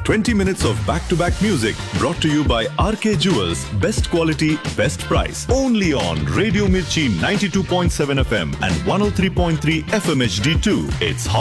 20 minutes of back-to-back music brought to you by RK Jewels. Best quality, best price. Only on Radio Mirchi 92.7 FM and 103.3 FM HD2. It's